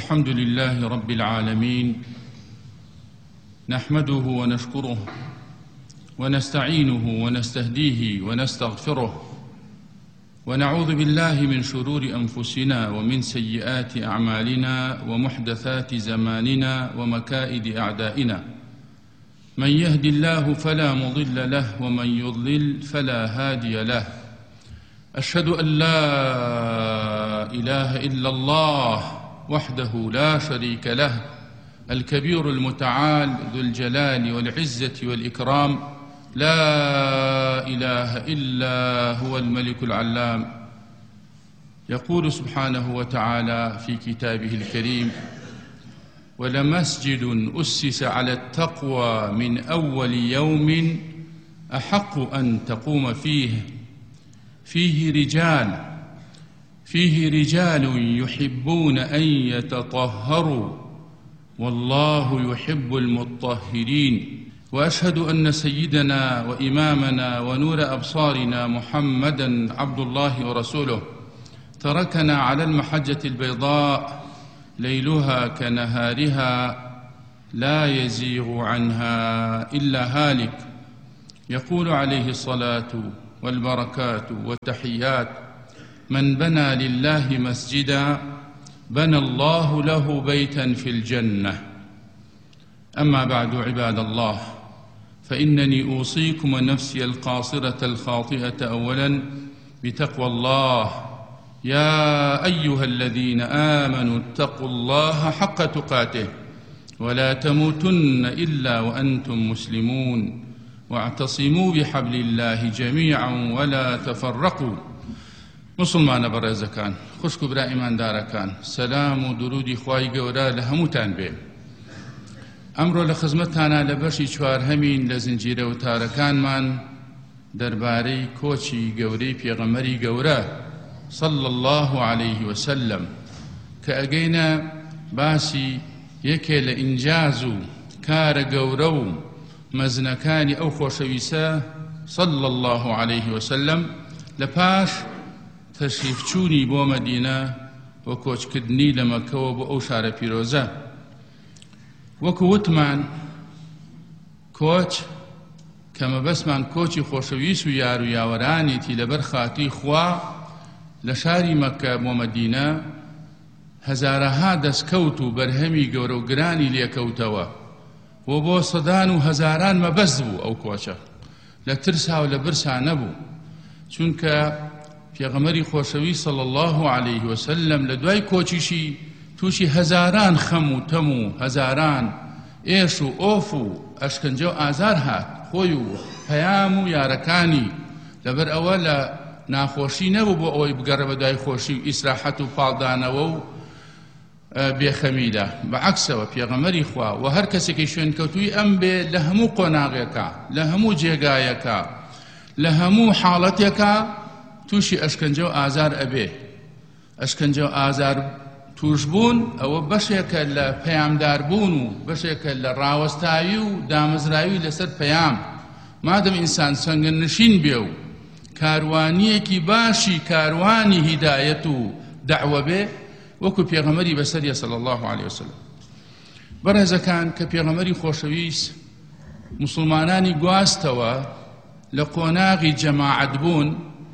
الحمد لله رب العالمين، نحمده ونشكره ونستعينه ونستهديه ونستغفره، ونعوذ بالله من شرور أنفسنا ومن سيئات أعمالنا ومحدثات زماننا ومكائد أعدائنا. من يهد الله فلا مضل له ومن يضلل فلا هادي له. أشهد أن لا إله إلا الله وحده لا شريك له، الكبير المتعال ذو الجلال والعزة والإكرام، لا إله إلا هو الملك العلام. يقول سبحانه وتعالى في كتابه الكريم: ولمسجد أسس على التقوى من أول يوم أحق أن تقوم فيه رجال يحبون أن يتطهروا والله يحب المطهرين. وأشهد أن سيدنا وإمامنا ونور أبصارنا محمدًا عبد الله ورسوله تركنا على المحجة البيضاء ليلها كنهارها لا يزيغ عنها إلا هالك. يقول عليه الصلاة والبركات والتحيات: من بنى لله مسجدا بنى الله له بيتا في الجنة. أما بعد، عباد الله، فإنني أوصيكم ونفسي القاصرة الخاطئة أولا بتقوى الله. يا أيها الذين آمنوا اتقوا الله حق تقاته ولا تموتن إلا وأنتم مسلمون، واعتصموا بحبل الله جميعا ولا تفرقوا. مسلمان بەڕێزەکان، خوشک و برا ئیماندارەکان، سەلام و درودی خوای گەورە لە هەمووتان بێ. ئەمڕۆ لە خزمەتتانە لە بەشی چوارهەمین لە زنجیرە وتارەکانمان دەربارەی کۆچی گەورەی پێغەمبەری گەورە صلى الله عليه وسلم کە ئەگەینە باسی یەکێ لە ئینجاز و کارە گەورە و مەزنەکانی ئەو خۆشەویستە صلى الله عليه وسلم لە پاش تەشریفچوونی بۆ مەدینە و کۆچکردنی لە مەککەوە بۆ ئەو شارە پیرۆزە. وەکو وتمان، کۆچ کە مەبەستمان کۆچی خۆشەویست و یار و یاوەرانێتی لەبەر خاتری خوا لە شاری مەککە بۆ مەدینە هەزارەها دەستکەوت و بەرهەمی گەورە و گرانی لێکەوتەوە و بۆ سەدان و هەزاران مەبەست بوو. ئەو کۆچە لە ترسا و لە برسا نەبوو، چونکە پێغەمبەری خۆشەویست صلی الله عليه وسلم لە دوای کۆچیشی تووشی هەزاران خەم و تەم و هەزاران ئێش و ئۆف و ئەشکەنجە و ئازار هات. خۆی و پەیام و یارەکانی لەبەر ئەوە لە ناخۆشی نەبوو بۆ ئەوەی بگەڕێ بە دوای خۆشی و ئیسراحەت و پاڵدانەوە و بێخەمیدا. بەعەکسەوە پێغەمبەری خوا و هەر کەسێکی شوێن کەوتووی ئەم بێ لە هەموو قۆناغێکە، لە هەموو جێگایەکە، لە هەموو حاڵەتێکە تووشی ئەشکەنجە و ئازار ئەبێ. ئەشکەنجە و ئازار توش بوون ئەوە بەشێکە لە پەیامداربوون و بەشێکە لە ڕاوەستاوی و دامەزراوی لەسەر پەیام. مادەم ئینسان سەنگە نشین بێ و کاروانیەکی باشی کاروانی هیدایەت و دەعوە بێ، وەکو پێغەمبەری بەسەریە صلی الله عليه وسلم. بەڕێزەکان، کە پێغەمبەری خۆشەویست مسلمانانی گواستەوە لە قۆناغی جەماعەت بوون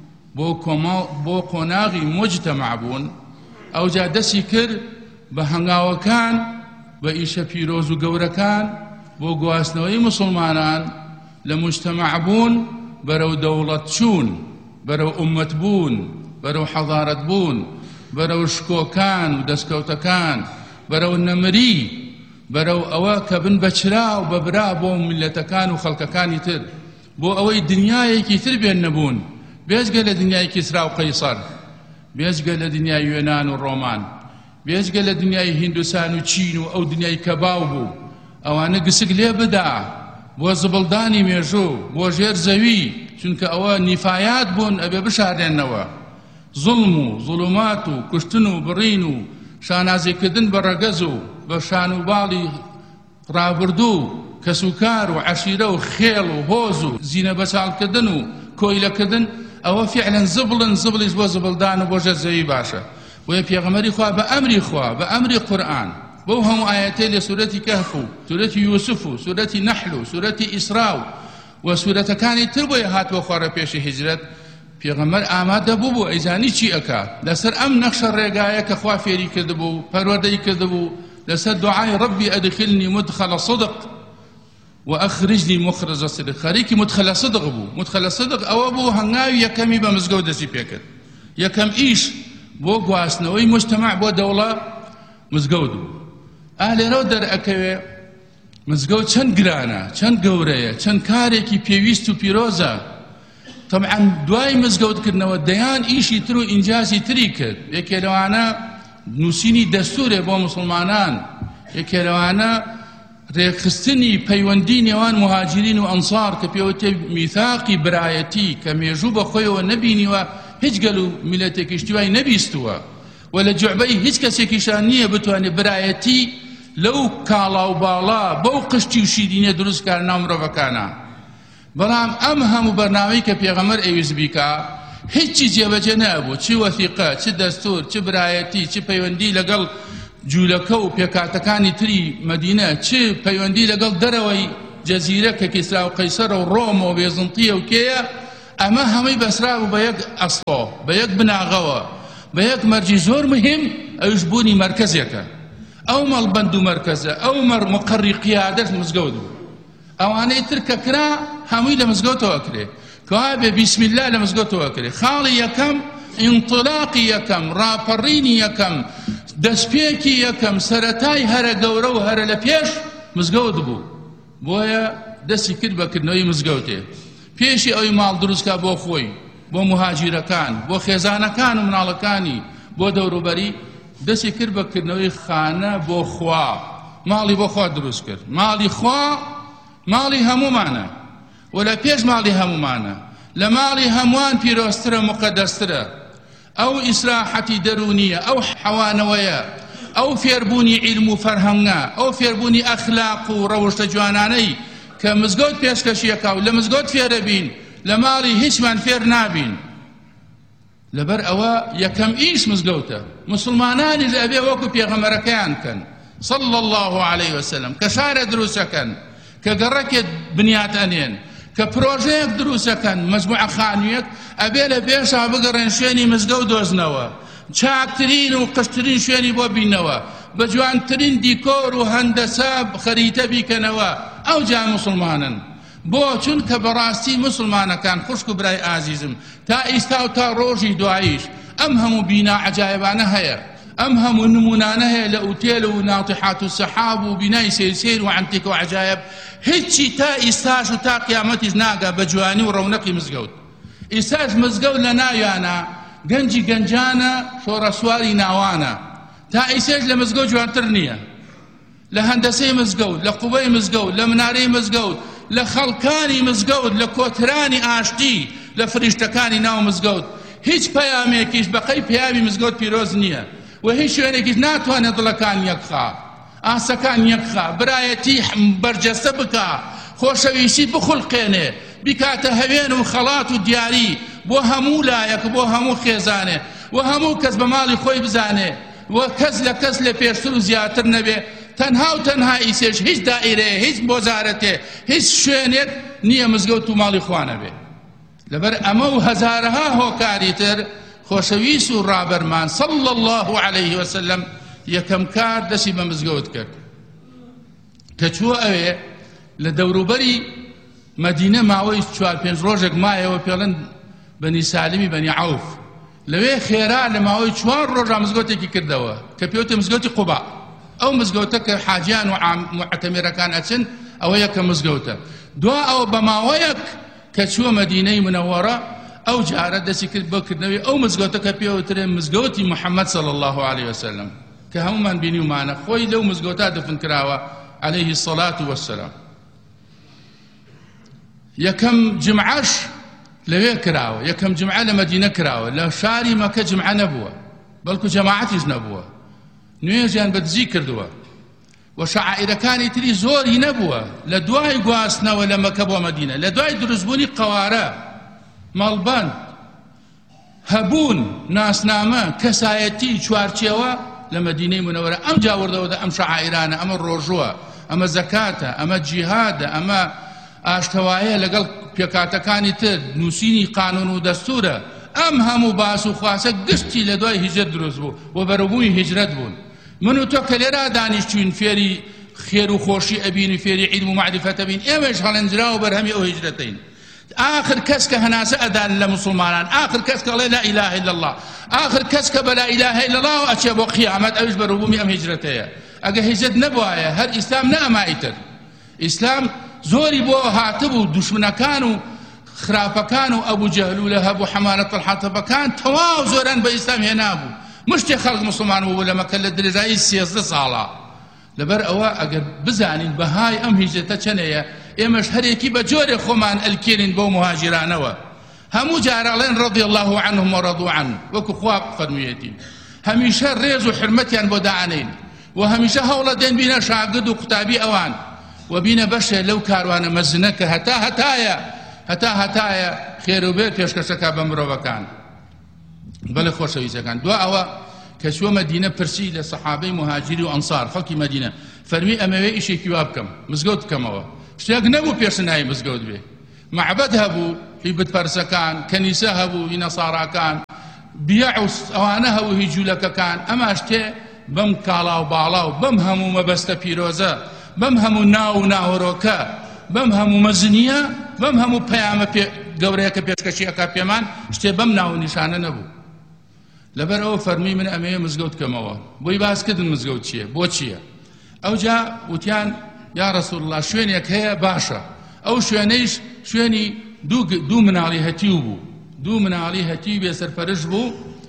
بۆ قۆناغی مجتەمع بوون، ئەوجا دەستی کرد بە هەنگاوەکان، بە ئیشە پیرۆز و گەورەکان بۆ گواستنەوەی مسلمانان لە مجتەمع بوون، بەرەو دەوڵەت چوون، بەرەو ئومەت بوون، بەرەو حەضارەت بوون، بەرەو شکۆکان و دەستکەوتەکان، بەرەو نەمری، بەرەو ئەوە کە بن بەچرا و بەبرا بۆ میلەتەکان و خەڵکەکانی تر، بۆ ئەوەی دنیایەکی تر بێن نەبوون، بێجگە لە دنیای کیسرا و قەیسەر، بێجگە لە دنیای یۆنان و ڕۆمان، بێجگە لە دنیای هیندوستان و چین و ئەو دنیای کەباو بوو. ئەوانە گسک لێ بدا بۆ زبڵدانی مێژوو، بۆ ژێر زەوی، چونکە ئەوە نیفایات بوون، ئەبێ بشارێنەوە. زوڵم و زوڵومات و کوشتن و بڕین و شانازیکردن بە ڕەگەز و بە شان و باڵی ڕابردوو، کەسوکار و عەشیرە و خێڵ و هۆز و زینە بەچاڵکردن و کۆیلەکردن، ئەوە فعلا زبڵن، زبڵیش بۆ زبڵدان و بۆ ژێر زەوی باشە. ويا پێغەمبەری خوا بە ئەمری خوا بە ئەمری قورئان بەو هەموو ئاەتەی لە سورەتی کەهف و سورەتی یوسف و سورەتی نەحل و سورەتی ئیسرا و سورەتەکانی تر بۆیە هاتووە خوارە پێشی هیجرەت پێغەمبەر ئامادە بوو ئەیزانی چی ئەکات لەسەر ئەم نەخشە ڕێگایە کە خوا فێری کردبوو پەروەردەی کردبوو لەسەر دوعای ڕەبی ئەدخلنی مدخل صدق وأخرجني مخرج صدق خەریکی مدخل صدق بوو مدخل صدق ئەوە بوو هەنگاوی یەکەمی بە مزگەوت دەستی پێکرد یەکەم ئیش بۆ گواستنەوەی مجتەمع بۆ دەوڵە مزگەوت بوو لێرەوە دەرئەکەوێ مزگەوت چەند گرانە چەند گەورەیە چەند کارێکی پێویست و پیرۆزە طبعا دوای مزگەوتکردنەوە دەیان ئیشی تر و ئینجازی تری کرد یەکێ لەوانە نووسینی دەستورێ بۆ مسلمانان یەکێ لەوانە ڕێکخستنی پەیوەندی نێوان مهاجرین و ئەنسار کە پێوتێ میثاقی برایەتی کە مێژوو بە خۆیەوە نەبینیوە هیچ گەل و میلەتێکیش دوای نەبیستووە و لە جوعبەی هیچ کەسێکیشان نییە بتوانێت برایەتی لەو کاڵا و باڵا بەو قشتی و شیرینە دروستکار ناو مرۆڤەکانە بەڵام ئەم هەموو بەرنامەی کە پێغەمبەر ئەویست بیکا هیچی جێبەجێ نەبوو چی وەثیقە چی دەستور چی برایەتی چی پەیوەندی لەگەڵ جوولەکە و پێکاتەکانی تری مەدینە چی پەیوەندی لەگەڵ دەرەوەی جەزیرە کە کیسرا و قەیسەرە و ڕۆمە و بێزنتیە و کێیە ئەمە هەمووی بەسرابوو بە یەک ئەسڵۆ بە یەک بناغەوە بە یەک مەرجی زۆر مهم ئەوش بوونی مەرکەزێکە ئەو مەڵبەند و مەرکەزە ئەو مقڕی قیادەت مزگەوت بوو ئەوانەی تر کە کرا هەمووی لە مزگەوتەوە کرێ کەوا بێ بیسم الله لە مزگەوتەوە کرێ خاڵی یەکەم ئینطلاقی یەکەم ڕاپەڕینی یەکەم دەستپێکی یەکەم سەرەتای هەرە گەورە و هەرە لە پێش مزگەوت بوو بۆیە دەستی کرد بەکردنەوەی مزگەوتێ پێشی ئەوی ماڵ دروستکە بۆ خۆی بۆ مهاجرەکان بۆ خێزانەکان و مناڵەکانی بۆ دەوروبەری دەستی کرد بەکردنەوەی خانە بۆ خوا ماڵی بۆ خوا دروست کرد ماڵی خوا ماڵی هەمومانە و لە پێش ماڵی هەمومانە لە ماڵی هەمووان پیرۆسترە مقەدەسترە ئەو ئیسراحەتی دەرونیە ئەو حەوانەوەیە ئەو فێربوونی عیلم و فەرهەنگە ئەو فێربوونی ئەخلاق و ڕەوشتە جوانانەی کە مزگەوت پێشکەشیەکە و لە مزگەوت فێرە بین لە ماڵی هیچمان فێر نابین لەبەر ئەوە یەکەم ئیش مزگەوتە مسلمانانی لەبێ وەکو پێغەمبەرەکەیان کەن صلى الله عليه وسلم کە شارە دروستەکەن کە گەڕەکێک بنیات ئەنێن کە پرۆژەیەک دروستەکەن مەجموعە خانوویەک ئەبێ لە پێشا بگەڕێن شوێنی مزگەوت دۆزنەوە چاکترین و قشترین شوێنی بۆ بینەوە بە جوانترین دیکۆر و هەندەسە خەریتە بیکەنەوە ئەو جا مسلمانن بۆ چونکە بەڕاستی مسلمانەکان خوشک و برای ئازیزم تا ئیستا و تا ڕۆژی دواییش ئەم هەموو بینا عەجایبانە هەیە ئەم هەموو نمونانە هەیە لە ئوتێل و ناطحات و سەحاب و بینای سیر و عەنتیکە و عەجایب هیچی تا ئیستاش و تا قیامەتیش ناگا بە جوانی و ڕەونەقی مزگەوت ئیستاش مزگەوت لە ناویانە گەنجی گەنجانە شۆڕەسواری ناوانە تا ئیسێش لە مزگەوت جوانتر نییە لە هەندەسەی مزگەوت لە قوبەی مزگەوت لە منارەی مزگەوت لە خەڵکانی مزگەوت لە کۆترانی ئاشتی لە فریشتەکانی ناو مزگەوت هیچ پەیامێکیش بەقەی پەیامی مزگەوت پیرۆز نییە و هیچ شوێنێکیش ناتوانێت دڵەکان یەکخا ئاسەکان یەکخا برایەتی بەرجەستە بکە خۆشەویستی بخولقێنێ بیکاتە هەوێن و خەڵات و دیاری بۆ هەموو لایەک بۆ هەموو خێزانێ و هەموو کەس بە ماڵی خۆی بزانێ و کەس لە کەس لە پێشتر و زیاتر نەبێ تەنها و تەنها ئیسێش هیچ دائیرەیە هیچ بۆزارەتێ هیچ شوێنێک نییە مزگەوت و ماڵی خوا نەبێ لەبەر ئەمە و هەزارەها هۆکاری تر خۆشەویست و ڕابەرمان صلى الله عليه وسلم یەکەم کار دەستی بە مزگەوت کرد کە چووە ئەوێ لە دەوروبەری مەدینە ماوەی 4-5 ڕۆژێک مایەوە پێڵێن بەنی سالمی بەنی عەوف لەوێ خێرا لە ماوەی 4 ڕۆژە مزگەوتێکی کردەوە کە پێوتە مزگەوتی قوبا ئەو مزگەوتە کە حاجیان و معتەمێرەکان ئەچن ئەوە یەکە مزگەوتە دوا ئەوە بە ماوەیەک کە چووە مەدینەی منەوەرە ئەو جارە دەستی کرد بۆکردنەوەی ئەو مزگەوتە کە پێوترێن مزگەوتی محەممەد صلى الله عليه وسلم کە هەمومان بینیومانە خۆی لەو مزگەوتە دەفن کراوە عليه الصلاة والسلام یەکەم جمعەش لەوێ کراوە یەکەم جمعە لە مەدینە کراوە لە شاری مەکە جمعە نەبووە بەڵکو جەماعەتیش نەبووە نوێژیان بەدزی کردووە و شەعائیرەکانی تری زۆری نەبووە لە دوای گواستنەوە لە مەکە بۆ مەدینە لە دوای دروستبوونی قەوارە مەڵبەند هەبوون ناسنامە کەسایەتی چوارچێوە لە مەدینەی منەوەرە ئەم جاوردەوەدا ئەم شەعائیرانە ئەمە ڕۆژووە ئەمە زەکاتە ئەمە جیهادە ئەمە ئاشتەوایە لەگەڵ پێکاتەکانی تر نووسینی قانون و دەستورە ئەم هەموو باس و خواسە گشتی لە دوای هیجرەت دروست بوو و بەرەبووی هیجرەت بوون من و تۆ کە لێرا دانیشتوین فێری خێر و خۆشی ئەبین و فێری عیلم و معرفەت ئەبین ئێمەش هەڵەنجرا و بەرهەمی ئەو هیجرەتین آخر کەس کە هەناسە ئەدان لە مسلمانان آخر کەس کە ئەڵێ لا إله إلا الله آخر کەس کە بە لا إله إلا الله و ئەچێ بۆ قیامەت ئەوش بەرەبوومی ئەم هیجرەتەیە ئەگە هیجرەت نەبوایە هەر ئیسلام نەئەمایتر ئیسلام زۆری بۆ هاتبوو دوشمنەکان و خراپەکان و ئەبوو جەهل و لەهەب و حەمانەت الحەتەبەکان تەواو زۆران بە ئیسلام هێنابوو مشتێ خەڵک مسلمان بوو لە مەکە لە درێژایی 13 ساڵە لەبەر ئەوە ئەگەر بزانین بەهای ئەم هیجرەتە چەندەیە ئێمەش هەرێکی بە جۆرێ خۆمان ئەلکێنین بۆ مهاجرانەوە هەموو جارەڵێن ڕەضی الله عنهم ورضوا عنه وەکو خوا فەرموویەتی هەمیشە ڕێز و حرمەتیان بۆ دائەنین و هەمیشە هەوڵە دێن بینە شاگرد و قوتابی ئەوان و بینە بەشێ لەو کاروانە مەزنە کە هەتایە خێروبێت پێشکەشەکە بە مرۆڤەکان بەڵێ خۆشەویستەکان دوا ئەوە کە چووە مەدینە پرسی لە سەحابەی مهاجری و ئەنسار خەڵکی مەدینە فەرمی ئەمەوێ ئیشێکی وا بکەم مزگەوت بکەمەوە شتێک نەبوو پێشنایی مزگەوت بێ معبەد هەبوو هی بتپەرسەکان کەنیسە هەبوو هی نەساڕاکان بیع و ئەوانە هەبوو هی جوولەکەکان ئەما شتێ بەم کاڵا و باڵا و بەم هەموو مەبەستە پیرۆزە بەم هەموو ناو و ناوەڕۆکە بەم هەموو مەزنیە بەم هەموو پەیامە گەورەیە کە پێشکەشی ئەکا پێمان شتێ بەم ناو نیشانە نەبوو لەبەر ئەوە فەرمی من ئەمەیە مزگەوت بکەمەوە بۆی باسکردن مزگەوت چییە بۆ چییە ئەوجا وتیان یا رسول الله شوێنێک هەیە باشە ئەو شوێنەیش شوێنی دوو مناڵی هەتیو بوو دوو مناڵی هەتی بێسەرپەرش بوو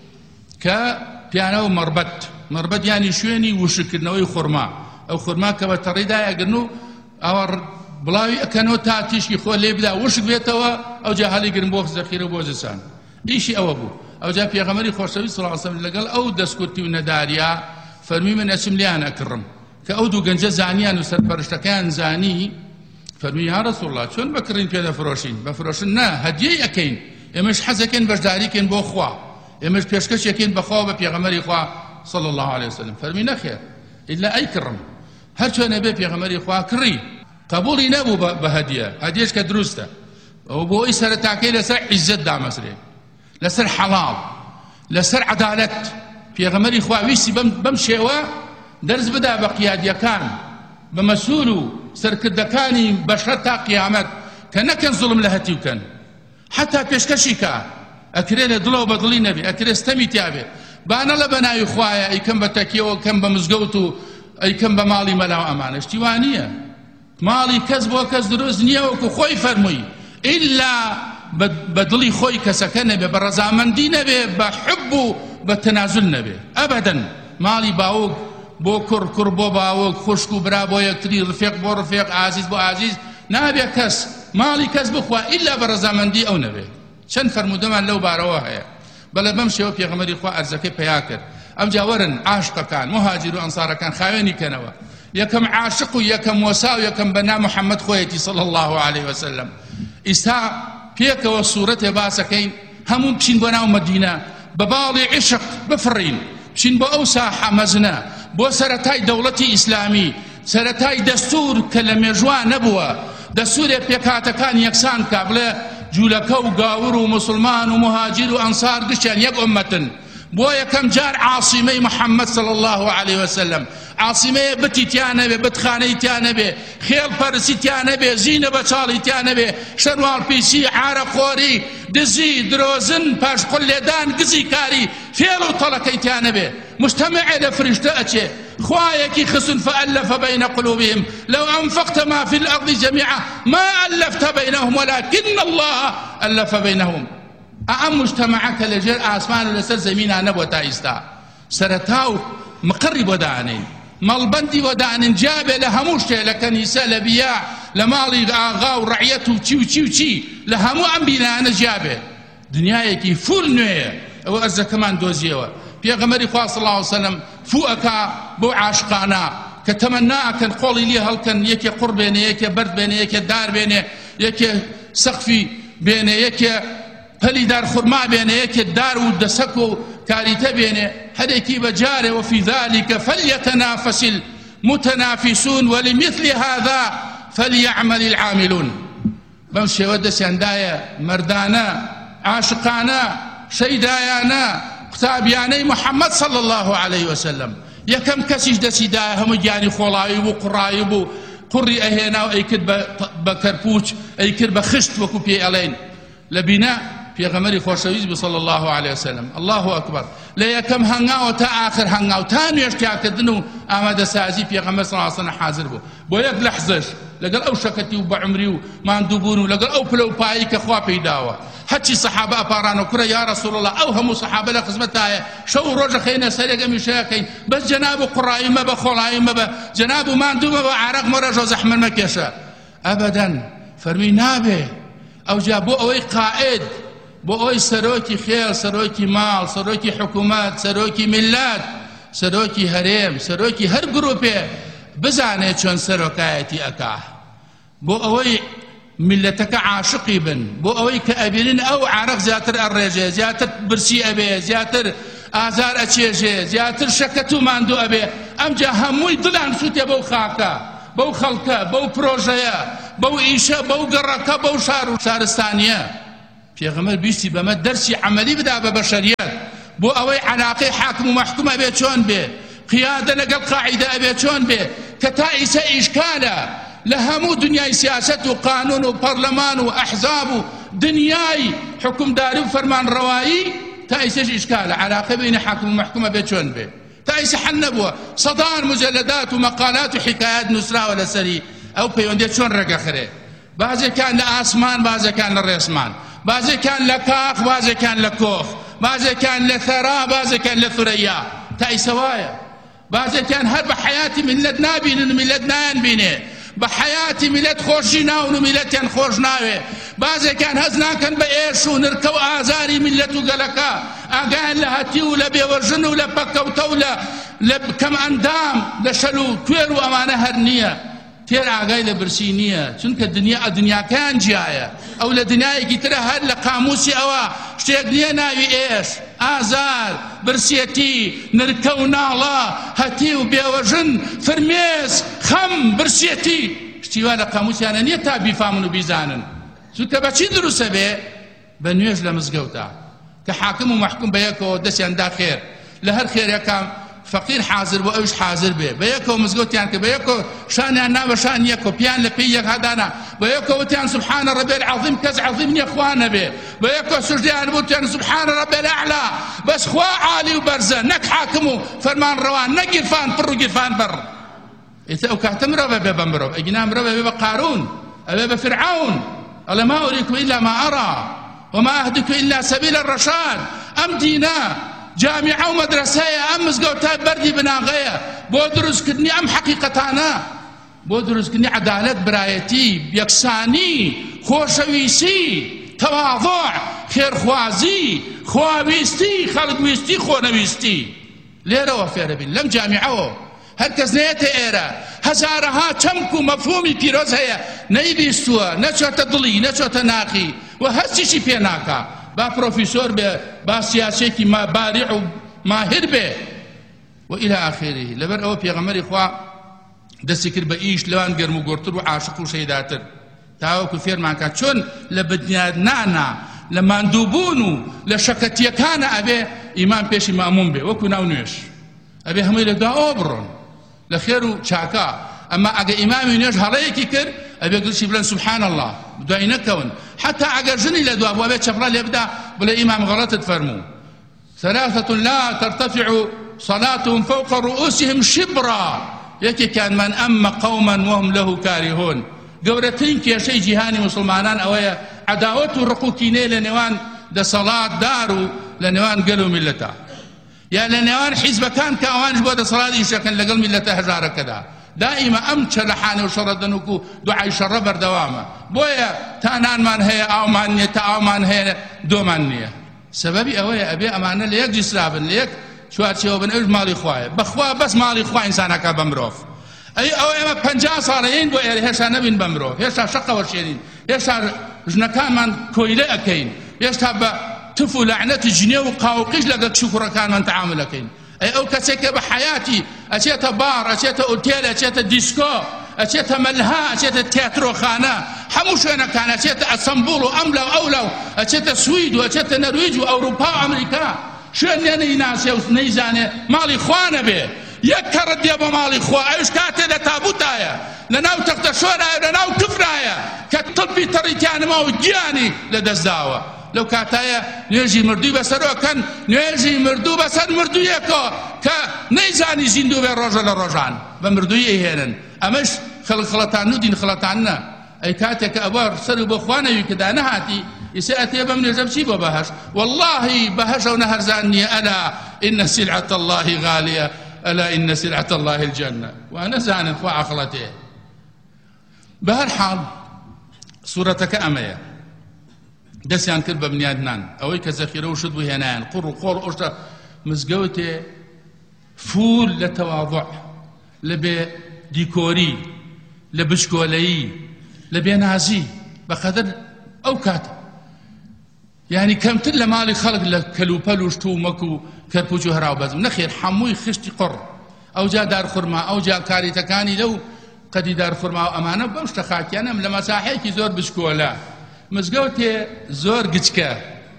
کە پیانەوە مەربەت یانی شوێنی وشکردنەوەی خورما ئەو خورما کە بە تەڕیدا ئەگرن و ئەوە بڵاوی ئەکەنەوە تا تیشکی خۆ لێ بدا وشک بێتەوە ئەوجا هەڵیگرن بۆ زەخیرە بۆ زستان ئیشی ئەوە بوو ئەوجا پێغەمبەری خۆشەویست صلی الله علیه وسلم لەگەڵ ئەو دەستکورتی و نەداریە فەرمی من ئەچم لیان ئەکڕم کە ئەو دوو گەنجە زانیان و سەرپەرشتەکەیان زانی فەرمی یا رسول الله چۆن بەکڕین پێ دەفرۆشین بەفرۆشن نا هەدیەی ئەکەین ئێمەش حەزەکەین بەشداریکەین بۆ خوا ئێمەش پێشکەشێکین بەخوا بە پێغەمبەری خوا صلی الله عليه وسلم فەرمی نەخێر ئیلا ئەیکڕم هەر چۆنە بێ پێغەمبەری خوا کڕی قبولی نەبوو بە هەدیەش کە دروستە ئەو بۆ ئەی سەرەتاکەی لەسەر عیزت دامەسرێ لەسەر حەڵاڵ لەسەر عەدالەت پێغەمبەری خوا ویستی بەم شێوە دەرز بدا بە قیادیەکان بە مەسوول و سەرکردەکانی بەشەر تا قیامەت کە نەکەن زوڵم لە هەتی بکەن حتا پێشکەشی کە ئەکرێ لە دڵەوە بەدڵی نەبێ ئەکرێ ستەمی تیابێ بانە لە بەناوی خوایە ئەیکەم بە تەکیەوە ئەکەم بە مزگەوت و ئەیکەم بە ماڵی مەلاو ئەمانە شتی وانییە ماڵی کەس بۆ کەس دروست نییە وەکو خۆی فەرمووی ئیلا بە دڵی خۆی کەسەکە نەبێ بە ڕەزامەندی نەبێ بە حب و بە تەنازل نەبێ ئەبەدەن ماڵی باوک بۆ کوڕ بۆ باوک خوشک و برا بۆ یەکتری ڕفێق بۆ ڕفێق ئازیز بۆ ئازیز نابێ کەس ماڵی کەس بخوا ئیلا بە ڕەزامەندی ئەو نەبێ چەند فەرمودەمان لەو بارەوە هەیە بەڵێ بەم شێوە پێغەمبەری خوا ئەرزەکەی پەیا کرد ئەمجا وەرن عاشقەکان مهاجر و ئەنسارەکان خاوێنی کەنەوە یەکەم عاشق و یەکەم وەسا و یەکەم بەنا محەممەد خۆیەتی صلی الله عليه وسلم ئیستا پێکەوە سوورەتێ باسەکەین هەموو بچین بۆ ناو مەدینە بە باڵی عشق بفڕین بچین بۆ ئەو ساحە مەزنە بۆ سەرەتای دەوڵەتی ئیسلامی سەرەتای دەستور کە لە مێژوان نەبووە دەستورێ پێکاتەکان یەکسان کا بڵێ جوولەکە و گاور و مسلمان و مهاجر و ئەنسار گشتیان یەک ئومەتن بۆ یەکەم جار عاصمەی محەممەد صلی الله عليه وسلم عاصمەیە بتی تیان نەبێ بتخانەی تیان نەبێ خێڵ پەرسی تیان نەبێ زینە بەچاڵی تیان نەبێ شەروال پیسی عارەخۆری دزی درۆزن پاشقل لێدان گزی کاری فێڵ و تەڵەکەی تیان نەبێ مجتەمعێ لە فریشتە ئەچێ خوايك خصن فألف بين قلوبهم لو أنفقت ما في الأرض جميعا ما ألفت بينهم ولكن الله ألف بينهم أم مجتمعك لجل آسمان لسر زمينا نبوتا إستا سرتاو مقرب ودانين مالبندي ودانين جابه لهموشته لكنيسة لبياع لمالي آغا ورعيته وشي لهمو أنبينا أنا جابه دنيايكي فول نوية وأرزا كمان دوزيوه پێغەمبەری خوا صلی الله علیه وسلم فوئەکە بۆ عاشقانە کە تەمەناکەن قۆڵی لێ هەڵکەن یەکێ قوڕ بێنێ یەکێ بەرد بێنێ یەکێ دار بێنێ یەکێ سەقفی بێنێ یەکێ پەلیدار خورما بێنێ یەکێک دار و دەسەک و کاریتە بێنێ هەرێکی بەجارێ وفي ذلك فليتنافس المتنافسون ولمثل هذا فليعمل العاملون بەم شێوە دەستیاندایە مەردانە عاشقانە شەیدایانە قوتابیانەی محەممەد صلی الله عليه وسلم یەکەم کەسیش دەسیدایە هەموو گیانی خۆڵاوی بوو قوڕایی بوو قوڕی ئەهێنا و ئەیکرد بە کەرپوچ ئەیکرد بە خشت وەکو پێی ئەڵێن لە بینە پێغەمبەری خۆشەویست صلی الله عليه وسلم الله ئەکبەر لە یەکەم هەنگاوە تا ئاخر هەنگاو تا نوێژتیاکردن و ئامادەسازی پێغەمبەر صلی الله عليه وسلم حاضر بوو بۆ یەک لەحزەش لەگەڵ ئەو شەکەتی و بەعمری و ماندووبوون و لەگەڵ ئەو پلە و پایی کە خوا پێیداوە هەرچی سەحابە ئەپارانە کوڕە یا ڕەسوڵ الله ئەو هەموو سەحابە لە خزمەتایە شەو و ڕۆژە خەینە سەرێک ئەمیشەکەین بەس جەناب و قوڕایی مەبە خۆڵایی مەبە جەناب و ماندوو مەبە عارەق مەڕەژ و زەحمەت مەکێشە ئەبەدەن فەرمی نابێ ئەوجا بۆ ئەوەی قائد بۆ ئەوەی سەرۆکی خێڵ سەرۆکی ماڵ سەرۆکی حکوومەت سەرۆکی میللەت سەرۆکی هەرێم سەرۆکی هەر گروپێ بزانێت چۆن سەرۆکایەتی ئەکا بۆ ئەوەی ملەتەکە عاشقی بن بۆ ئەوەی کە ئەبینن ئەو عارەق زیاتر ئەڕێژێ زیاتر برسی ئەبێ زیاتر ئازار ئەچێژێ زیاتر شەکەت و ماندوو ئەبێ ئەمجا هەمووی دڵان سووتێ بەو خاکە بەو خەڵکە بەو پرۆژەیە بەو ئیشە بەو گەڕەکە بەو شار و شارستانیە پێغەمبەر بیستی بەمە دەرسی عەمەلی بدا بە بەشەریەت بۆ ئەوەی عەلاقەی حاکم و مەحکوم ئەبێ چۆن بێ قیادە لەگەڵ قاعیدە ئەبێ چۆن بێ کە تا ئیسە ئیشکالە لە هەموو دنیای سیاسەت و قانون و پەرلەمان و ئەحزاب و دنیای حکومداری و فەرمانڕەوایی تا ئیسەش ئیشکالە عەلاقە بینی حاکم و مەحکومە بێ چۆن بێ تا ئیسە حەل نەبووە سەدان مجەلەدات و مەقالات و حیکایەت نووسراوە لەسەری ئەو پەیوەندیە چۆن ڕێگەخرێ بازێکان لە ئاسمان بازێکان لە ڕێسمان بازێکان لە کاخ بازێکان لە کۆخ بازێکان لە ثەرا بازێکان لە ثورەیا تا ئیسە وایە بازێکان هەر بە حەیاتی میلەت نابینن و میلەت نایان بینێ بە حەیاتی میلەت خۆشی ناون و میلەتیان خۆش ناوێ بازێکان هەز ناکەن بە ئێش و نرکە و ئازاری میلەت و گەلەکە ئاگایان لە هەتی و لە بێوەژن و لە پەکەوتە و لە کەم ئەندام لە شەل و توێر و ئەمانە هەر نییە تێر ئاگای لە برسی نییە چونکە دنیاکەیان جیایە ئەو لە دنیایەکی ترە هەر لە قاموسی ئەوە شتێک نییە ناوی ئێش ئازار برسێتی نرکە و ناڵە هەتی و بێوەژن فرمێس خەم برسێتی شتیوا لە قاموسیانە نییە تا بیفامن و بیزانن چونکە بەچی دروستە بێ بە نوێژ لە مزگەوتە کە حاکم و مەحکوم بە یەکەوە دەستیاندا خێر لە هەر خێرەکان فقير حاضر بۆ ئەوش حاضر بێ بە یەکەوە مزگەوتیان کە بە یەکەوە شانیان ناوە شان یەکەوە پیان لە پێی یەک هەدانا بە یەکەوە وتیان سبحان ربي العظيم کەس عظیم نییە خوا نەبێ بە یەکەوە سوژدیان بوتیان سبحان ربي الأعلى بەس خوا عالی و بەرزە نەک حاکم و فەرمانڕەوا نەک گیرفان پڕ و گیرفان بەڕ ئێستا ئەو کاتە مرۆڤ بێ بە مرۆڤ ئەگینا مرۆڤ بێ بە قارون ئەبێ بە فرعون ئەڵێ ما أريكم إلا ما أرى وما أهديكم إلا سبيل الرشاد ئەم دینە جامعة ومدرسية أم مزقوتها بردي بناغية بودرز كدني أم حقيقتانا بودرز كدني عدالة برايتي يكساني خوشويسي تواضع خير خوازي خواويستي خلق ويستي خونويستي ليرة وفيرة بين لم جامعة هركز نيته إيرا هزارها تمكو مفهومي بيروز هي نيبيستوا نشوة ضلي نشوة ناقي وهزيشي بيناكا با پروفیسۆر بێ با سیاسێکی بارع و ماهر بێ وإلى آخره لەبەر ئەوە پێغەمبەری خوا دەستی کرد بە ئیش لەوان گەرم و گۆڕتر و عاشق و شەیداتر تاوەکو فێرمان کات چۆن لە بەدنیادنانە لە ماندووبوون و لە شەکەتیەکانە ئەبێ ئیمان پێشی ماموم بێ وەکو ناو نوێش ئەبێ هەمووی لە دواوە بڕۆن لە خێر و چاکە ئەمە ئەگە ئیمامی نوێژ هەڵەیەکی کرد ئەبێ گڵشی بڵێن سبحان الله دوای نەکەون حتى ئەگەر ژنی لە دوا بووە بێت چەپڕە لێ بدا بڵێ ئیمام غەڵەتت فەرموو ثلاثة لا ترتفع صلاتهم فوق رؤوسهم شبرا یەکێکیان من ئەمە قوما وهم له كارهون گەورەترین کێشەی جیهانی مسلمانان ئەوەیە عەداوەت و ڕقوکینەی لە نێوان دەسەڵات دار و لە نێوان گەل و میلەتە یا لە نێوان حیزبەکان کە ئەوانش بۆ دەسەڵات ئیشەکەن لەگەڵ میلەتە هەژارەکەدا دائما ئەم چەلەحانە و شەڕەدەنوک و دوعای شەڕە بەردەوامە بۆیە تانانمان هەیە ئاومان نییە تا ئاومان هەیە دۆمان نییە سەبەبی ئەوەیە ئەبێ ئەمانە لە یەک جیسرابن لە یەک چوارچێوە بن ئەوش ماڵی خوایە بەخوا بەس ماڵی خوا ئینسانەکە بە مرۆڤ ئەو ئێمە 50 ساڵەیەین بۆ ئێرە هێشتا نەبین بە مرۆڤ هێشتا شەقەوە شێنین هێشتا ژنەکانمان کۆیلە ئەەکەین هێشتا بە تف و لعنەتی جنێ و قاوقیش لەگەڵ شوکوڕەکانمان تەعاملەکەین. ئەی ئەو کەسێک کە بە حەیاتی ئەچێتە بار، ئەچێتە ئوتێل، ئەچێتە دیسکۆ، ئەچێتە مەلها، ئەچێتە تیاترۆخانە، هەموو شوێنەکان، ئەچێتە ئەسەمبوڵ و ئەملاو ئەولاو، ئەچێتە سوید و ئەچێتە نەرویج و ئەوروپا و ئەمریکا، شوێن لێ نەیناسێ و نەیزانێ ماڵی خوا نەبێ. یەک کەڕت دێ بە ماڵی خوا، ئەوش کاتێ لە تابوتایە، لەناو تەختە شۆرایە، لەناو کفرایە کە تڵبی تەڕیتیانەما و گیانی لەدەستداوە. لەو کاتایە نوێژی مردووی بەسەرۆکەن، نوێژی مردوو بەسەر مردوویەکەوە کە نەیزانی زیندوو بێ ڕۆژە لە ڕۆژان بە مردووی ئەیهێنن. ئەمەش خەڵخەڵەتان و دین خەڵەتانە. ئەی کاتێک کە ئەوە سەر و بۆ خوا نەوی کەدا نەهاتی ئیسا ئەتێ بەم نوێژە بچی بۆ بەهەشت. وەڵڵاهی بەهەشە و نەهەرزان نییە. ئەلا ئین سلعة الله غالیە، ئەلا ئین سلعة الله الجنة. وانەزانن خوا عەقڵەتێ. بەهەر حاڵ سوورەتەکە ئەمەیە. دەستیان کرد بە بنیادنان، ئەوەی کە زەخیرە و شت بوو هێنایان، قوڕ و قۆڵ ئۆشتە مزگەوتێ فول لە تەواضوع، لە بێ دیکۆری، لە بچکۆلەیی، لە بێنازی بەقەدەر ئەو کاتە. یعنی کەمتر لە ماڵی خەڵک لە کەلوپەل و شت و مەک و کەرپوچ و هەراو بەزم نەخێر، هەمووی خشتی قڕ. ئەوجا دارخورما، ئەوجا کاریتەکانی لەو قەدی دارخورما و ئەمانە بەو شتە خاکیانەم لە مەساحەیەکی زۆر بچکۆلە. مزگەوتێ زۆر گچکە،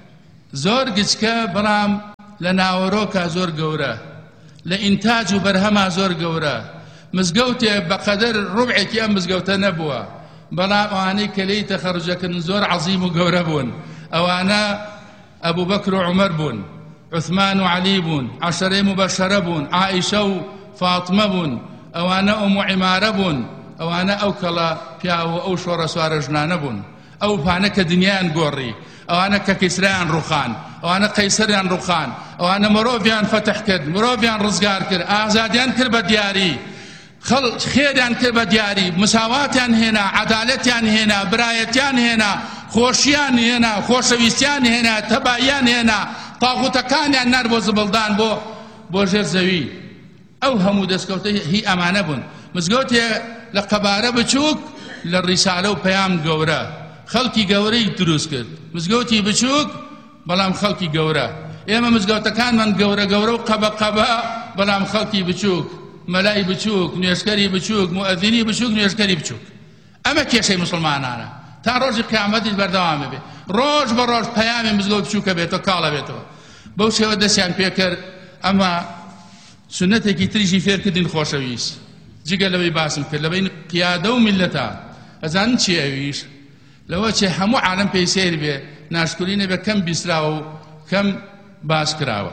زۆر گچکە، بەڵام لە ناوەڕۆکە زۆر گەورە، لە ئینتاج و بەرهەما زۆر گەورە. مزگەوتێ بەقەدەر ڕوبعێکی ئەم مزگەوتە نەبووە، بەڵام ئەوانەی کە لێی تەخەڕجەکردن زۆر عەزیم و گەورە بوون. ئەوانە ئەبوو بەکر و عومەر بوون، عوثمان و عەلی بوون، عەشەرەی مبەشەرە بوون، عائیشە و فاتمە بوون، ئەوانە ئومو عیمارە بوون، ئەوانە ئەو کەڵە پیا و ئەو شۆڕە سوارە ژنانە بوون. ئەو پانە کە دنیایان گۆڕی، ئەوانە کە کیسرایان ڕوخان، ئەوانە قەیسەریان ڕوخان، ئەوانە مرۆڤیان فەتح کرد، مرۆڤیان ڕزگار کرد، ئازادیان کرد بە دیاری، خێریان کرد بە دیاری، مساواتیان هێنا، عەدالەتیان هێنا، برایەتیان هێنا، خۆشیان هێنا، خۆشەویستیان هێنا، تەباییان هێنا، تاغوتەکانیان نار بۆ زبڵدان بۆ ژێر زەوی. ئەو هەموو دەستکەوتە هی ئەمانە بوون. مزگەوتێ لە قەبارە بچووک، لە ڕیسالە و پەیام گەورە، خەڵکی گەورەی دروست کرد. مزگەوتی بچووک بەڵام خەڵکی گەورە. ئێمە مزگەوتەکانمان گەورە گەورە و قەبە قەبە، بەڵام خەڵکی بچووک، مەلای بچووک، نوێژکەری بچووک، مؤەذینی بچووک، نوێژکەری بچووک. ئەمە کێشەی مسلمانانە تا ڕۆژی قیامەتیش بەردەوامە بێ. ڕۆژ بە ڕۆژ پەیامی مزگەوت بچووکە بێتەوە، کاڵە بێتەوە. بەو شێوە دەستیان پێ کرد. ئەمە سنەتێکی تریشی فێرکردین خۆشەویست. جگە لەوەی باسم کرد لەبین قیادە و میلەتە. ئەزانن چی ئەویش؟ لەوە چێ هەموو عالەم پێی سیر بێ، ناشکوری نەبێ، کەم بیستراوە و کەم باس کراوە.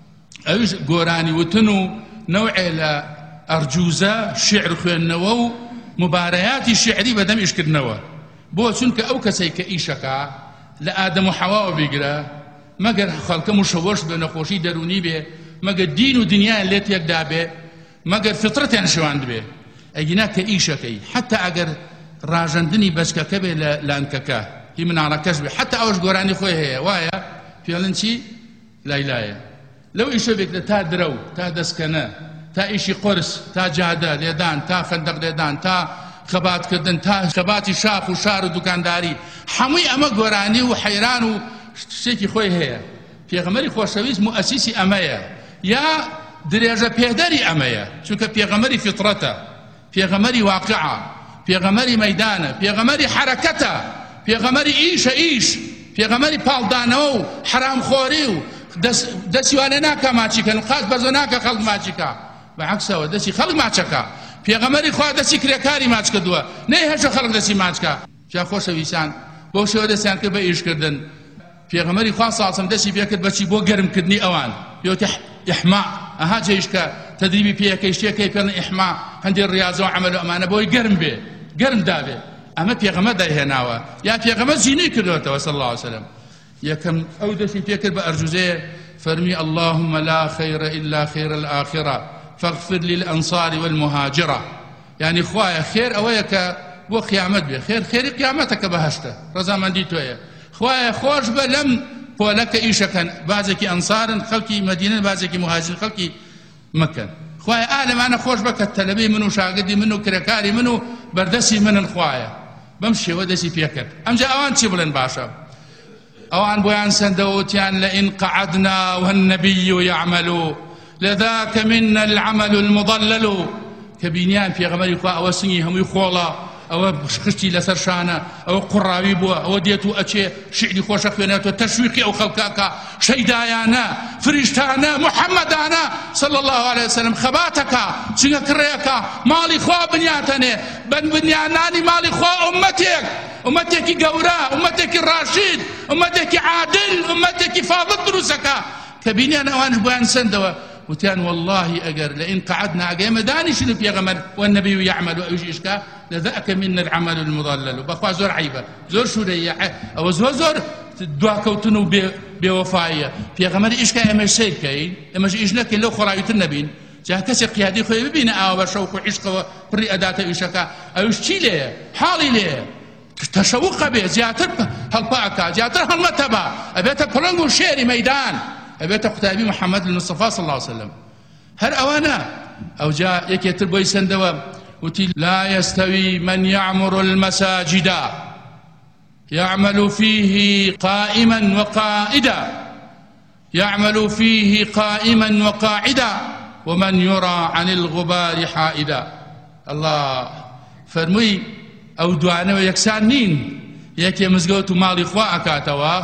ئەویش گۆرانی وتن و نەوعێ لە ئەرجوزە شعر خوێندنەوە و مبارەیاتی شعری بەدەم ئیشکردنەوە. بۆ چونکە ئەو کەسەی کە ئیشەکە لە ئادەم و حەواوە بیگرە، مەگەر خەڵکە مشەوەش بێ، نەخۆشی دەرونی بێ، مەگەر دین و دنیایان لێت یەکدا بێ، مەگەر فطرەتیان شەواند بێ، ئەگینا کە ئیشەکەی حتا ئەگەر ڕاژەندنی بەچکەکە بێ لە لانکەکە، هی مناڵەکەش بێ، حتا ئەوەش گۆرانی خۆی هەیە، وایە پێڵن چی؟ لایلایە. لەو ئیشە بێت لە تا درەو، تا دەستکەنە، تا ئیشی قرس، تا جادە لێدان، تا خەندەق لێدان، تا خەباتکردن، تا خەباتی شاخ و شار و دوکانداری، هەمووی ئەمە گۆرانی و حەیران و شتێکی خۆی هەیە. پێغەمبەری خۆشەویست مؤسیسی ئەمەیە، یا درێژە پێدەری ئەمەیە، چونکە پێغەمبەری فطرەتە، پێغەمبەری واقعە، پێغەمبەری مەیدانە، پێغەمبەری حەرەکەتە، پێغەمبەری ئیشە ئیش، پێغەمبەری پاڵدانەوە و حرامخۆری و دەسیوانە ناکە ماچیکە، قاس بەزۆ ناکە خەڵک ماچیکە، بەعەکسەوە دەستی خەڵک ماچەکە. پێغەمبەری خوا دەستی کرێکاری ماچ کردووە، نەی هەشە خەڵک دەستی ماچکە. جا خۆشەویستان بۆ شێوە دەستیان کرد بە ئیشکردن. پێغەمبەری خوا ساسم دەستی پێ کرد بەچی بۆ گەرمکردنی ئەوان، پێوتە ئیحما، ئەها جێیشکە تەدریبی پێەکەی شتێکەی پێڵن ئیحما، هەندێک ڕیاضە و عەمەل و ئەمانە بۆی گەرم بێ، گەرم دابێ. ئەمە پێغەمبەر دایهێناوە، یا پێغەمبەر زینەی کردوەتەوە صلی الله علیه وسلم. یەکەم ئەو دەستی پێ کرد بە ئەرجوزەیە، فەرمی اللهم لا خير إلا خير الآخرة فاغفر للأنصار والمهاجرة. يعني خوایە خێر ئەوەیە کە بۆ قیامەت بێ، خێری قیامەتەکە بەهەشتە، ڕەزامەندی تۆیە. خوایە خۆش بە لەم پۆلەکە ئیشەکەن، بازێکی ئەنسارن خەڵکی مەدینەن، بازێکی مهاجرن خەڵکی مەکەن. خوایە ئالەمانە خۆش بە کە تەلەبەی من و شاگردی من و کرێکاری من و بەردەستی منن. خوایە بەم شێوە دەستی پێ کرد. ئەمجا ئەوان چی بڵێن باشە؟ ئەوان بۆیان سەندەوتیان لئن قعدنا والنبي يعمل لذاك منا العمل المضلل کە بینیان پێغەمبەری خوا ئەوە سنگی هەمووی خۆڵە ئەوە خشتی لەسەر شانە ئەوە قوڕاوی بووە ئەوە دێت و ئەچێ شعری خۆشە خوێنێتەوە تەشویقی ئەو خەڵکاکە شەیدایانە فریشتانە محەممەدانە صلی الله عليه وسلم خەباتەکە چونکە کڕێەکە ماڵی خوا بنیاتەنێ بنیانانی ماڵی خوا ئومەتێکی گەورە ئومەتێکی ڕاشید ئومەتێکی عادل ئومەتێکی فاضل دروستەکە کە بینیان ئەوان بۆیان سندەوە وتيان والله أجر لئن قعدنا أجيما داني شنو في غمر والنبي يعمل وإيش إشكا لذاك منا العمل المضلل وبخوا زور عيبة زور شو لي أو زور دعاء كوتنو بوفاية في غمر إشكا إما شيء كاين إما إيش لك لو خرايط النبي جاه كسي قيادي خوي ببينا أو بشوق وعشق وبري أداة إشكا أو شي ليه حالي ليه تشوق به زياتر هالباكا زياتر هالمتبا أبيت بلنغو شيري ميدان أبيت قتابي محمد المصطفى صلى الله عليه وسلم هر أوانا أو جاء يكتر بوي سندوا وتي لا يستوي من يعمر المساجد يعمل فيه قائما وقائدا يعمل فيه قائما وقاعدا ومن يرى عن الغبار حائدا الله فرمي أو دعانا ويكسان نين يكي مزقوت مالي خوا أكاتوا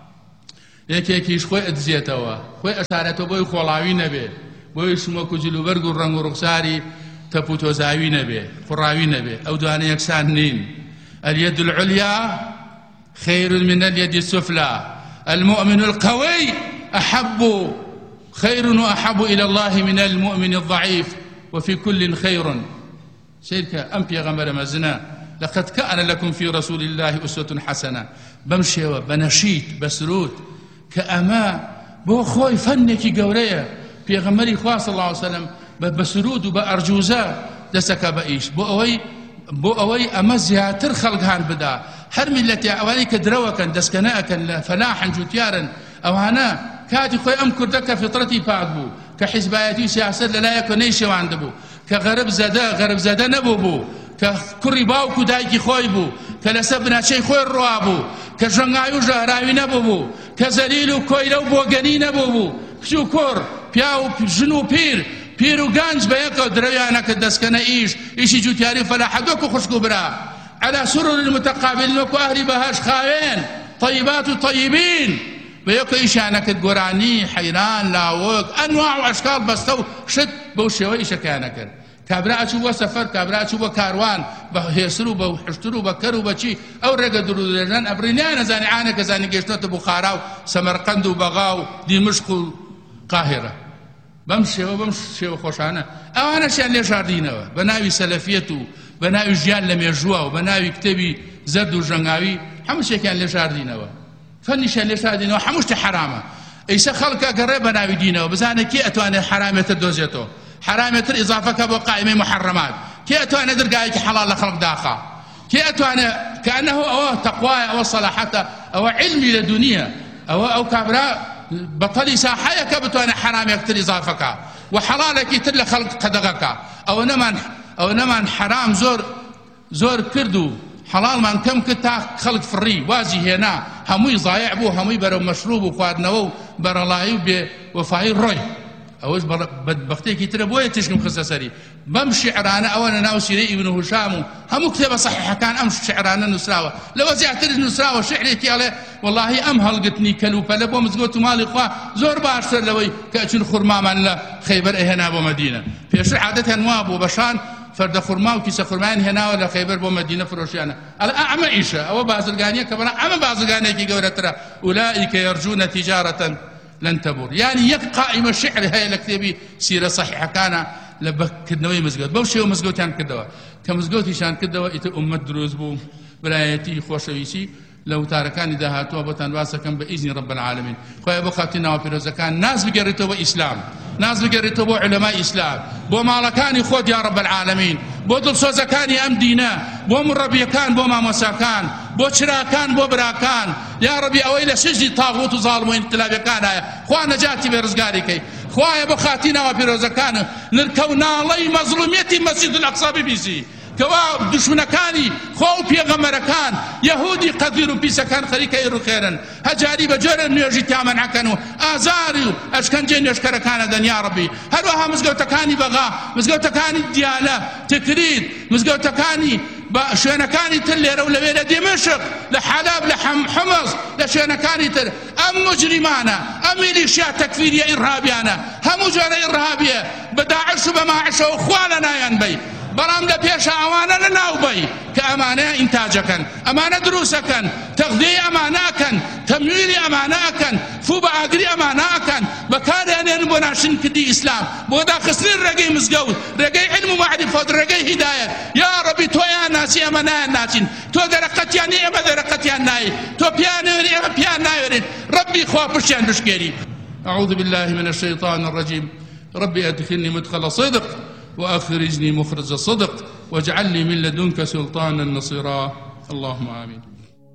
یەکێکیش خۆی ئەدزێتەوە خۆی ئەشارێتەوە بۆی خۆڵاوی نەبێ بۆی شمۆک و جلوبەرگ و ڕەنگ و ڕوخساری تەپ و تۆزاوی نەبێ خوڕاوی نەبێ ئەو دوانە یەکسان نین اليد العليا خير من اليد السفلى المؤمن القوي أحب خير وأحب إلى الله من المؤمن الضعيف وفي كل خير سيرك أم بيغمبر مزنا لقد كان لكم في رسول الله أسوة حسنة بمشي وبنشيد بسرود كأما بو خوي فنكي قورية بيغمري خواه صلى الله عليه وسلم بسرود وبأرجوزة دسك بإيش بو أوي أما زياتر خلقهان بدا هر ملتي أولي كدروكا دسكناءكا فلاحا جوتيارا أو هنا كاتي خوي أم كردك فطرتي باقبو كحزبايتي سياسة لا يكون أي شيء عنده كغرب زادا نبو ككري باوكو دايكي خوي بو كلسبنا شي خوي الروابو كجنغايو جهراوي نبو كزليلو كويلو بوغني نبو شكر بياو جنو بير وغانج بيكو درويانا كدسكنا ايشي جوتياري فلا حدوكو خشكو برا على سرر المتقابلين وكو اهلي بهاش خاوين طيبات طيبين بيكو ايشانا كدقراني حيران لاوك انواع واشكال بستو شد بوشيو ايشا كانا كر كابرا أشوفه سفر كابرا أشوفه كاروان بهيسرو بحشترو بكرو بشي أو رجدرو لجان أبرينيان زاني عانك زاني جيشنوت بخاراو سمرقند وبغاو دمشق القاهرة بمشي وخوشانا أو أنا شان ليش عردينه بناوي سلفيته بناوي جيان لم يجوا وبناوي كتبي زرد وجنغاوي حمش كان ليش عردينه فني شان ليش عردينه حمش حرامه إيش خلق قرب بناوي دينه بزاني كي أتواني حرامة الدوزيته حرام يتر إضافة كبو قائمة محرمات كي أتوانا درقائك حلال لخلق داخل كي أتوانا كأنه أو تقوى أو صلاحته أو علمي لدنيا أو كابراء بطلي ساحية كبتوانا حرام يكتر إضافك وحلالك يتر لخلق قدغك أو نمان حرام زور كردو حلال من كم كتا خلق فري وازي هنا هموي ضايع بو هموي برو مشروب وخوادنو برو لايو بوفاي الروي أوش بدبختي كتير بوي تشكم خساسري بمشي شعرانا أولا ناو سيري ابن هشام هم كتب صحيح كان أمش شعرانا نسراوة لو زعتر نسراوة شعري كي والله أم هلقتني كلو فلبو مزقوت مالي خوا زور باشر لوي كأشن خرما من لا خيبر هنا بو مدينة في شر عادتها نواب بشان فرد خرما وكيس خرمان هنا ولا خيبر بو مدينة فروشيانا الأعمى إيشا أو بازرقانية كبرا أعمى بازرقانية كي قولة ترى أولئك يرجون تجارة لن تبور يعني يقائم الشعر هاي الكتابي سيرة صحيحة كان لبكدنوي مزقوت بوشي ومزقوت يعني كدوا كمزقوت يشان كدوا إت أمة دروز بو برايتي خوشويسي لو تاركان إذا هاتوا بطن واسكن بإذن رب العالمين خويا أبو خاتنا وفيروزا كان ناس بقريتوا بإسلام ناس بقريتوا بو علماء إسلام بو مالكاني خود يا رب العالمين بو دلسو زكاني أم دينا بو مربي كان بو ماموسا كان بو شراكان بو براكان يا ربي أويلا سجدي طاغوت وظالمين تلابي كان خوا نجاتي برزقاري خويا أبو خاتنا وفيروزا كان للكونا الله مظلوميتي مسجد الأقصى ببيسي کەوا دوشمنەکانی خۆ و پێغەمبەرەکان یەهودی قەدیر و پیسەکان خەریکە ئێڕ و خێرن هەجاری بە جۆرە نوێژی تامەنعەکەن و ئازاری و ئەشکەنجەی نوێژکەرەکانە دەن یا ڕەبی هەروەها مزگەوتەکانی بەغا مزگەوتەکانی دیالە تکرید مزگەوتەکانی بە شوێنەکانی تر لێرە و لەوێ لە دمشق لە حەلەب لە حەمەس لە شوێنەکانی تر ئەم مجریمانە ئەم میلیشیا تەکفیریە ئیرهابیانە هەموو جۆرە ئیرهابیە بە داعش و بە ماعشەوە خوا لە نایان بەی بەڵام لە پێشە ئەوانە لە ناوبەی کە ئەمانەیە ئینتاجەکەن ئەمانە دروستەکەن تەغذیەی ئەمانەکەن تەمویلی ئەمانەکەن فوو بە ئاگری ئەمانەکەن بەکارێنێن بۆ ناشنکردی ئیسلام بۆ داخستنی ڕێگەی مزگەوت ڕێگەی علم و معرفەت ڕێگەی هیدایەت یا ڕەبی تۆیان ناسی ئەمە نایان ناچین تۆ دەرەقەتیانی ئێمە دەرەقەتیان نایە تۆ پیان ناوێری ئێمە پیان ناوێرین ڕەبی خوا پشتیان دوشکێری أعوذ بالله من الشيطان الرجيم ربي أدخلني مدخل صدق وأخرجني مخرج صدق واجعل لي من لدنك سلطانا نصيرا اللهم آمين